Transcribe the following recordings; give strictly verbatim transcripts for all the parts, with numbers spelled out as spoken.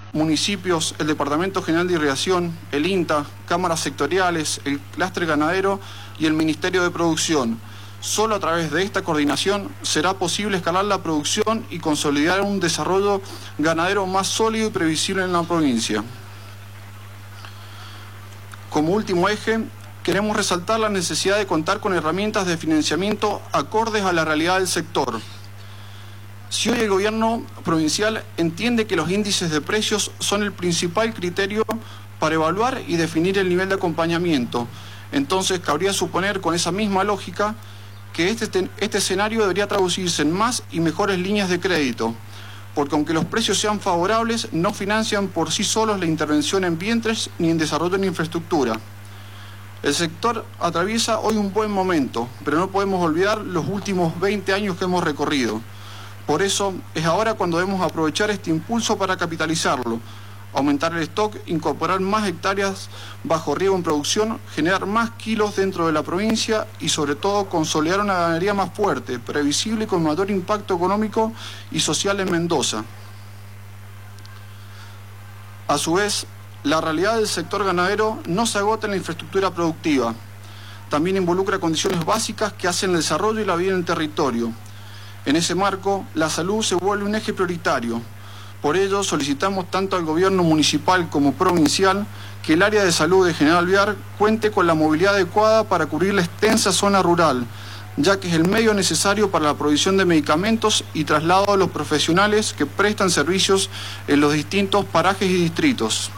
municipios, el Departamento General de Irrigación, el INTA, cámaras sectoriales, el clúster ganadero y el Ministerio de Producción. Solo a través de esta coordinación será posible escalar la producción y consolidar un desarrollo ganadero más sólido y previsible en la provincia. Como último eje, queremos resaltar la necesidad de contar con herramientas de financiamiento acordes a la realidad del sector. Si hoy el gobierno provincial entiende que los índices de precios son el principal criterio para evaluar y definir el nivel de acompañamiento, entonces cabría suponer con esa misma lógica que este, este escenario debería traducirse en más y mejores líneas de crédito, porque aunque los precios sean favorables, no financian por sí solos la intervención en vientres ni en desarrollo en infraestructura. El sector atraviesa hoy un buen momento, pero no podemos olvidar los últimos veinte años que hemos recorrido. Por eso es ahora cuando debemos aprovechar este impulso para capitalizarlo, aumentar el stock, incorporar más hectáreas bajo riego en producción, generar más kilos dentro de la provincia y sobre todo consolidar una ganadería más fuerte, previsible y con mayor impacto económico y social en Mendoza. A su vez, la realidad del sector ganadero no se agota en la infraestructura productiva. También involucra condiciones básicas que hacen el desarrollo y la vida en el territorio. En ese marco, la salud se vuelve un eje prioritario. Por ello, solicitamos tanto al gobierno municipal como provincial que el área de salud de General Alvear cuente con la movilidad adecuada para cubrir la extensa zona rural, ya que es el medio necesario para la provisión de medicamentos y traslado de los profesionales que prestan servicios en los distintos parajes y distritos.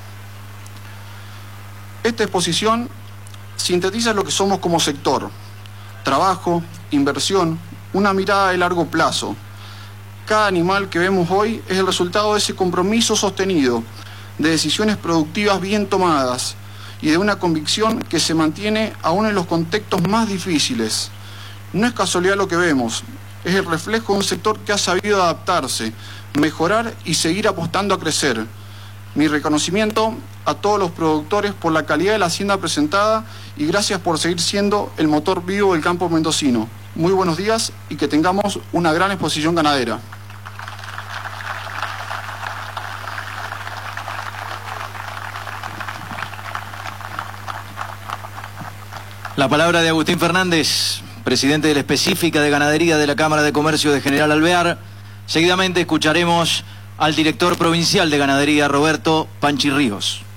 Esta exposición sintetiza lo que somos como sector: trabajo, inversión, una mirada de largo plazo. Cada animal que vemos hoy es el resultado de ese compromiso sostenido, de decisiones productivas bien tomadas y de una convicción que se mantiene aún en los contextos más difíciles. No es casualidad lo que vemos, es el reflejo de un sector que ha sabido adaptarse, mejorar y seguir apostando a crecer. Mi reconocimiento a todos los productores por la calidad de la hacienda presentada y gracias por seguir siendo el motor vivo del campo mendocino. Muy buenos días y que tengamos una gran exposición ganadera. La palabra de Agustín Fernández, presidente de la específica de ganadería de la Cámara de Comercio de General Alvear. Seguidamente escucharemos al director provincial de ganadería, Roberto Panchi Ríos.